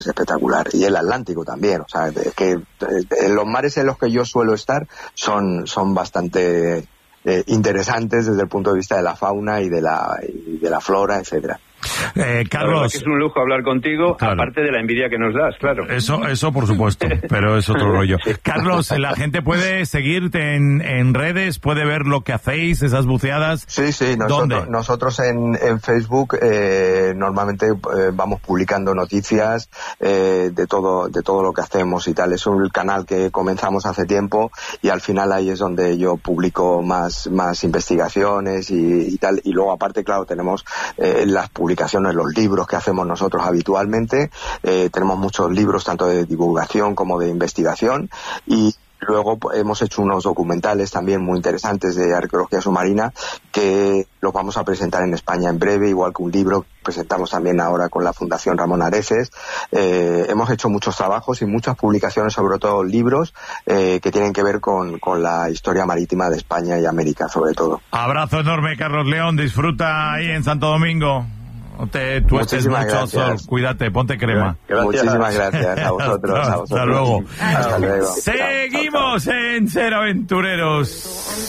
espectacular, y el Atlántico también. O sea, es que los mares en los que yo suelo estar son bastante interesantes desde el punto de vista de la fauna y de la flora, etcétera. Carlos, que es un lujo hablar contigo, claro, aparte de la envidia que nos das, claro. Eso por supuesto, pero es otro rollo. Carlos, la gente puede seguirte en redes, puede ver lo que hacéis, esas buceadas. Sí, nosotros en Facebook normalmente vamos publicando noticias de todo lo que hacemos y tal. Es un canal que comenzamos hace tiempo y al final ahí es donde yo publico más investigaciones y tal. Y luego aparte, claro, tenemos las publicaciones, los libros que hacemos nosotros habitualmente. Tenemos muchos libros tanto de divulgación como de investigación, y luego hemos hecho unos documentales también muy interesantes de arqueología submarina que los vamos a presentar en España en breve, igual que un libro que presentamos también ahora con la Fundación Ramón Areces. Hemos hecho muchos trabajos y muchas publicaciones, sobre todo libros que tienen que ver con la historia marítima de España y América, sobre todo. Abrazo enorme, Carlos León. Disfruta ahí en Santo Domingo. No te tuestes mucho, Sol. Cuídate, ponte crema. Gracias. Muchísimas gracias a vosotros. Hasta luego. Hasta luego. Seguimos en Ser Aventureros.